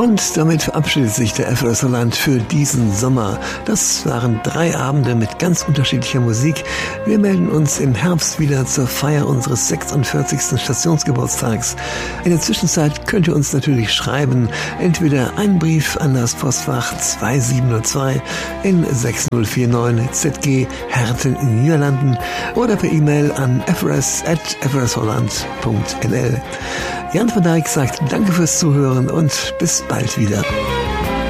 Und damit verabschiedet sich der FRS Holland für diesen Sommer. Das waren 3 Abende mit ganz unterschiedlicher Musik. Wir melden uns im Herbst wieder zur Feier unseres 46. Stationsgeburtstags. In der Zwischenzeit könnt ihr uns natürlich schreiben, entweder einen Brief an das Postfach 2702 in 6049 ZG Herten in den Niederlanden oder per E-Mail an frs@frsholland.nl. Jan van Dijk sagt Danke fürs Zuhören und bis bald wieder.